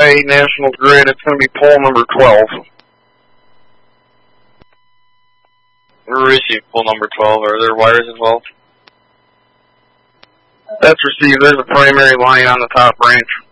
Bay National Grid. It's going to be pole number 12. We're receiving pole number 12. Are there wires involved? That's received. There's a primary line on the top branch.